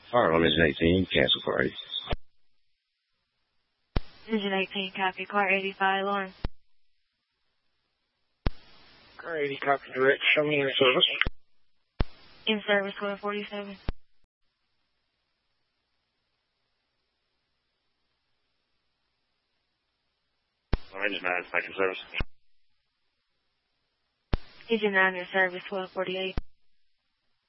Alright, I'm Engine 18, cancel car 80. Engine 18, copy, car 85, Lawrence. Car 80, copy, direct, show me in service. In service, 1247. Engine 9 is back in service. Engine 9 in service, 1248.